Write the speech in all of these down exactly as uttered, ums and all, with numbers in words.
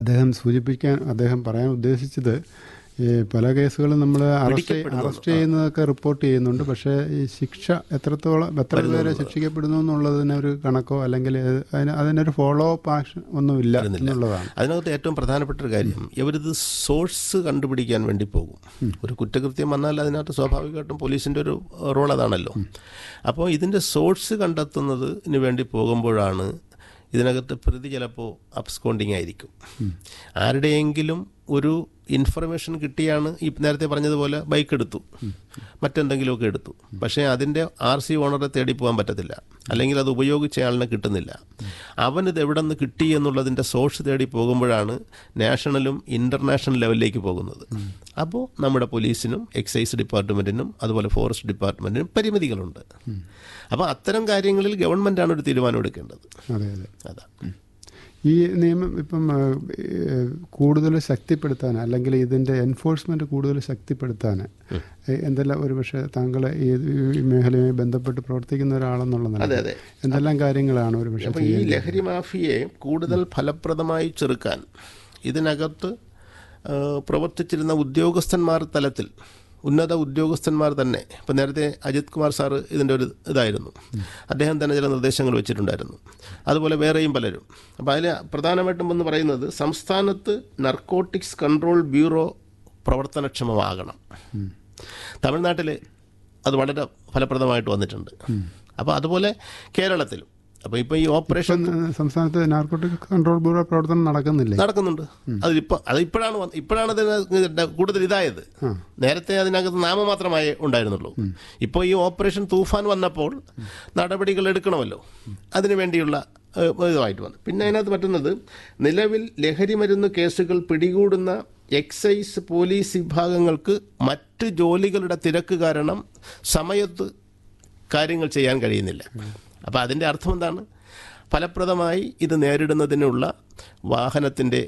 അദ്ദേഹം സൂചിപ്പിക്കാൻ അദ്ദേഹം പറയാൻ ഉദ്ദേശിച്ചത് ഈ പല കേസുകളും നമ്മൾ അറസ്റ്റ് അറസ്റ്റ് ചെയ്യുന്നതൊക്കെ റിപ്പോർട്ട് ചെയ്യുന്നുണ്ട്. പക്ഷേ ഈ ശിക്ഷ എത്രത്തോളം എത്ര പേരെ ശിക്ഷിക്കപ്പെടുന്നു എന്നുള്ളതിനൊരു കണക്കോ അല്ലെങ്കിൽ അതിന് അതിനൊരു ഫോളോ അപ്പ് ആക്ഷൻ ഒന്നും ഇല്ല എന്നുള്ളതാണ്. അതിനകത്ത് ഏറ്റവും പ്രധാനപ്പെട്ട ഒരു കാര്യം, ഇവരിത് സോഴ്സ് കണ്ടുപിടിക്കാൻ വേണ്ടി പോകും. ഒരു കുറ്റകൃത്യം വന്നാൽ അതിനകത്ത് സ്വാഭാവികമായിട്ടും പോലീസിൻ്റെ ഒരു റോൾ അതാണല്ലോ. അപ്പോൾ ഇതിൻ്റെ സോഴ്സ് കണ്ടെത്തുന്നതിന് വേണ്ടി പോകുമ്പോഴാണ് ഇതിനകത്ത് പ്രതി ചിലപ്പോൾ അബ്സ്കോണ്ടിങ് ആയിരിക്കും. ആരുടെയെങ്കിലും ഒരു ഇൻഫർമേഷൻ കിട്ടിയാണ് ഈ നേരത്തെ പറഞ്ഞതുപോലെ ബൈക്ക് എടുത്തു, മറ്റെന്തെങ്കിലുമൊക്കെ എടുത്തു, പക്ഷേ അതിൻ്റെ ആർ സി ഓണറെ തേടി പോകാൻ പറ്റത്തില്ല, അല്ലെങ്കിൽ അത് ഉപയോഗിച്ച ആളിനെ കിട്ടുന്നില്ല. അവനിത് എവിടെ നിന്ന് കിട്ടി എന്നുള്ളതിൻ്റെ സോഴ്സ് തേടി പോകുമ്പോഴാണ് നാഷണലും ഇൻ്റർനാഷണൽ ലെവലിലേക്ക് പോകുന്നത്. അപ്പോൾ നമ്മുടെ പോലീസിനും എക്സൈസ് ഡിപ്പാർട്ട്മെൻറ്റിനും അതുപോലെ ഫോറസ്റ്റ് ഡിപ്പാർട്ട്മെൻറ്റിനും പരിമിതികളുണ്ട്. അപ്പോൾ അത്തരം കാര്യങ്ങളിൽ ഗവൺമെൻറ്റാണ് ഒരു തീരുമാനം എടുക്കേണ്ടത്. അതെ അതെ അതാണ് ഈ നിയമം ഇപ്പം കൂടുതൽ ശക്തിപ്പെടുത്താൻ അല്ലെങ്കിൽ ഇതിൻ്റെ എൻഫോഴ്സ്മെൻറ്റ് കൂടുതൽ ശക്തിപ്പെടുത്താൻ എന്തെല്ലാം ഒരു പക്ഷേ താങ്കൾ ഈ മേഖലയുമായി ബന്ധപ്പെട്ട് പ്രവർത്തിക്കുന്ന ഒരാളെന്നുള്ള നിലയിൽ എന്തെല്ലാം കാര്യങ്ങളാണ് ഒരു പക്ഷേ ഈ ലഹരി മാഫിയയെ കൂടുതൽ ഫലപ്രദമായി ചെറുക്കാൻ ഇതിനകത്ത് പ്രവർത്തിച്ചിരുന്ന ഉദ്യോഗസ്ഥന്മാർ തലത്തിൽ ഉന്നത ഉദ്യോഗസ്ഥന്മാർ തന്നെ, ഇപ്പം നേരത്തെ അജിത് കുമാർ സാറ് ഇതിൻ്റെ ഒരു ഇതായിരുന്നു, അദ്ദേഹം തന്നെ ചില നിർദ്ദേശങ്ങൾ വെച്ചിട്ടുണ്ടായിരുന്നു. അതുപോലെ വേറെയും പലരും. അപ്പോൾ അതിൽ പ്രധാനമായിട്ടും എന്ന് പറയുന്നത് സംസ്ഥാനത്ത് നർക്കോട്ടിക്സ് കൺട്രോൾ ബ്യൂറോ പ്രവർത്തനക്ഷമമാകണം. തമിഴ്നാട്ടിൽ അത് വളരെ ഫലപ്രദമായിട്ട് വന്നിട്ടുണ്ട്. അപ്പോൾ അതുപോലെ കേരളത്തിലും. അപ്പോൾ ഇപ്പോൾ ഈ ഓപ്പറേഷൻ സംസ്ഥാനത്ത് നാർക്കോട്ടിക് കൺട്രോൾ ബ്യൂറോ പ്രവർത്തനം നടക്കുന്നില്ല നടക്കുന്നുണ്ട് അതിപ്പോൾ അത് ഇപ്പോഴാണ് ഇപ്പോഴാണ് അതിന് കൂടുതൽ ഇതായത്. നേരത്തെ അതിനകത്ത് നാമമാത്രമായി ഉണ്ടായിരുന്നുള്ളൂ. ഇപ്പോൾ ഈ ഓപ്പറേഷൻ തൂഫാൻ വന്നപ്പോൾ നടപടികൾ എടുക്കണമല്ലോ, അതിനു വേണ്ടിയുള്ള ഇതുമായിട്ട് വന്നു. പിന്നെ അതിനകത്ത് പറ്റുന്നത് നിലവിൽ ലഹരി മരുന്ന് കേസുകൾ പിടികൂടുന്ന എക്സൈസ് പോലീസ് വിഭാഗങ്ങൾക്ക് മറ്റ് ജോലികളുടെ തിരക്ക് കാരണം സമയത്ത് കാര്യങ്ങൾ ചെയ്യാൻ കഴിയുന്നില്ല. അപ്പോൾ അതിൻ്റെ അർത്ഥം എന്താണ്? ഫലപ്രദമായി ഇത് നേരിടുന്നതിനുള്ള വാഹനത്തിൻ്റെ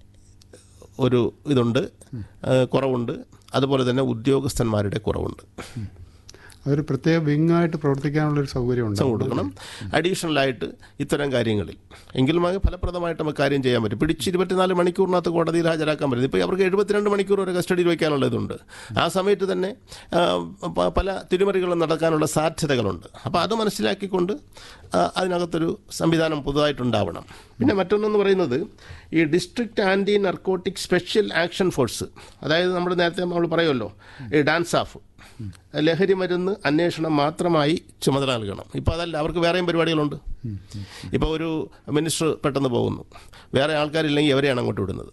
ഒരു ഇതുണ്ട്, കുറവുണ്ട്. അതുപോലെ തന്നെ ഉദ്യോഗസ്ഥന്മാരുടെ കുറവുണ്ട്. അതൊരു പ്രത്യേക വിങ്ങായിട്ട് പ്രവർത്തിക്കാനുള്ളൊരു സൗകര്യം ഉണ്ട് കൊടുക്കണം അഡീഷണലായിട്ട് ഇത്തരം കാര്യങ്ങളിൽ. എങ്കിലും ഫലപ്രദമായിട്ട് നമുക്ക് കാര്യം ചെയ്യാൻ പറ്റും. പിടിച്ച് ഇരുപത്തിനാല് മണിക്കൂറിനകത്ത് കോടതിയിൽ ഹാജരാക്കാൻ പറ്റും. ഇപ്പോൾ അവർക്ക് എഴുപത്തിരണ്ട് മണിക്കൂർ വരെ കസ്റ്റഡിയിൽ വയ്ക്കാനുള്ള ഇതുണ്ട്. ആ സമയത്ത് തന്നെ പല തിരിമറികളും നടക്കാനുള്ള സാധ്യതകളുണ്ട്. അപ്പോൾ അത് മനസ്സിലാക്കിക്കൊണ്ട് അതിനകത്തൊരു സംവിധാനം പുതുതായിട്ടുണ്ടാവണം. പിന്നെ മറ്റൊന്നെന്ന് പറയുന്നത് ഈ district anti narcotic special action force, അതായത് നമ്മൾ നേരത്തെ നമ്മൾ പറയുമല്ലോ ഈ ഡാൻസ് ഓഫ് ലഹരി മരുന്ന് അന്വേഷണം മാത്രമായി ചുമതല നൽകണം. ഇപ്പോൾ അതല്ല, അവർക്ക് വേറെയും പരിപാടികളുണ്ട്. ഇപ്പോൾ ഒരു മിനിസ്റ്റർ പെട്ടെന്ന് പോകുന്നു, വേറെ ആൾക്കാരില്ലെങ്കിൽ അവരെയാണ് അങ്ങോട്ട് വിടുന്നത്.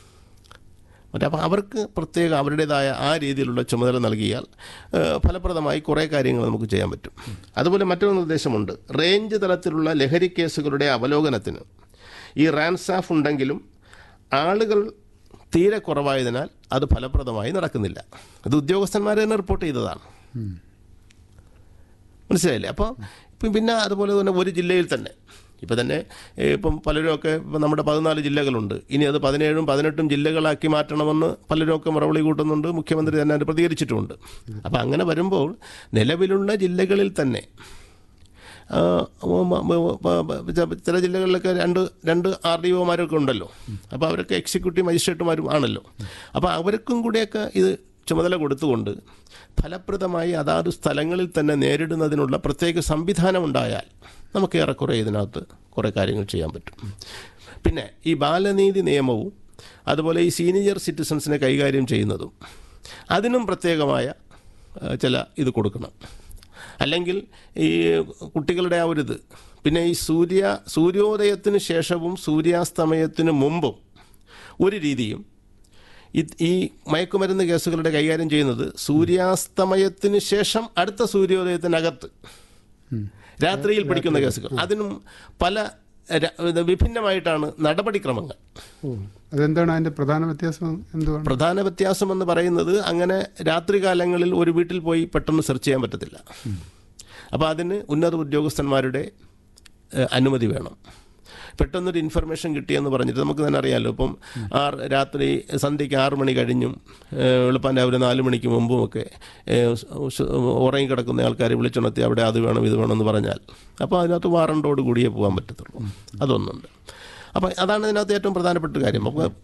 മറ്റേ അപ്പോൾ അവർക്ക് പ്രത്യേക അവരുടേതായ ആ രീതിയിലുള്ള ചുമതല നൽകിയാൽ ഫലപ്രദമായി കുറേ കാര്യങ്ങൾ നമുക്ക് ചെയ്യാൻ പറ്റും. അതുപോലെ മറ്റൊരു നിർദ്ദേശമുണ്ട്. റേഞ്ച് തലത്തിലുള്ള ലഹരി കേസുകളുടെ അവലോകനത്തിന് ഈ റാൻസാഫ് ഉണ്ടെങ്കിലും ആളുകൾ തീരെ കുറവായതിനാൽ അത് ഫലപ്രദമായി നടക്കുന്നില്ല. അത് ഉദ്യോഗസ്ഥന്മാർ തന്നെ റിപ്പോർട്ട് ചെയ്തതാണ്. മനസ്സിലായില്ലേ? അപ്പോൾ ഇപ്പം പിന്നെ അതുപോലെ തന്നെ ഒരു ജില്ലയിൽ തന്നെ ഇപ്പം തന്നെ ഇപ്പം പലരുമൊക്കെ ഇപ്പം നമ്മുടെ പതിനാല് ജില്ലകളുണ്ട്, ഇനി അത് പതിനേഴും പതിനെട്ടും ജില്ലകളാക്കി മാറ്റണമെന്ന് പലരുമൊക്കെ മറുപടി കൂട്ടുന്നുണ്ട്. മുഖ്യമന്ത്രി തന്നെ അത് പ്രതികരിച്ചിട്ടുമുണ്ട്. അപ്പോൾ അങ്ങനെ വരുമ്പോൾ നിലവിലുള്ള ജില്ലകളിൽ തന്നെ ചില ജില്ലകളിലൊക്കെ രണ്ട് രണ്ട് ആർ ഡി ഒമാരൊക്കെ ഉണ്ടല്ലോ. അപ്പോൾ അവരൊക്കെ എക്സിക്യൂട്ടീവ് മജിസ്ട്രേറ്റുമാരും ആണല്ലോ. അപ്പോൾ അവർക്കും കൂടെയൊക്കെ ഇത് ചുമതല കൊടുത്തുകൊണ്ട് ഫലപ്രദമായി അതാത് സ്ഥലങ്ങളിൽ തന്നെ നേരിടുന്നതിനുള്ള പ്രത്യേക സംവിധാനം ഉണ്ടായാൽ നമുക്ക് ഏറെക്കുറെ ഇതിനകത്ത് കുറേ കാര്യങ്ങൾ ചെയ്യാൻ പറ്റും. പിന്നെ ഈ ബാലനീതി നിയമവും അതുപോലെ ഈ സീനിയർ സിറ്റിസൺസിനെ കൈകാര്യം ചെയ്യുന്നതും അതിനും പ്രത്യേകമായ ചില ഇത് കൊടുക്കണം. അല്ലെങ്കിൽ ഈ കുട്ടികളുടെ ആ ഒരിത്, പിന്നെ ഈ സൂര്യ സൂര്യോദയത്തിന് ശേഷവും സൂര്യാസ്തമയത്തിന് മുമ്പും ഒരു രീതിയും ഈ മയക്കുമരുന്ന് കേസുകളുടെ കൈകാര്യം ചെയ്യുന്നത് സൂര്യാസ്തമയത്തിന് ശേഷം അടുത്ത സൂര്യോദയത്തിനകത്ത് രാത്രിയിൽ പിടിക്കുന്ന കേസുകൾ, അതിനും പല വിഭിന്നമായിട്ടാണ് നടപടിക്രമങ്ങൾ. അതെന്താണ് അതിൻ്റെ പ്രധാന വ്യത്യാസം? എന്തുവാണ് പ്രധാന വ്യത്യാസം എന്ന് പറയുന്നത്? അങ്ങനെ രാത്രികാലങ്ങളിൽ ഒരു വീട്ടിൽ പോയി പെട്ടെന്ന് സെർച്ച് ചെയ്യാൻ പറ്റത്തില്ല. അപ്പോൾ അതിന് ഉന്നത ഉദ്യോഗസ്ഥന്മാരുടെ അനുമതി വേണം. പെട്ടെന്നൊരു ഇൻഫർമേഷൻ കിട്ടിയെന്ന് പറഞ്ഞിട്ട് നമുക്ക് തന്നെ അറിയാമല്ലോ. ഇപ്പം ആറ് രാത്രി സന്ധ്യയ്ക്ക് ആറ് മണി കഴിഞ്ഞും വെളുപ്പാൻ രാവിലെ നാല് മണിക്ക് മുമ്പുമൊക്കെ ഉറങ്ങിക്കിടക്കുന്ന ആൾക്കാരെ വിളിച്ചുണർത്തി അവിടെ അത് വേണം ഇത് വേണമെന്ന് പറഞ്ഞാൽ അപ്പോൾ അതിനകത്ത് വാറണ്ടോട് കൂടിയേ പോകാൻ പറ്റത്തുള്ളൂ. അതൊന്നുണ്ട്. അപ്പം അതാണ് ഇതിനകത്ത് ഏറ്റവും പ്രധാനപ്പെട്ട കാര്യം. അപ്പോൾ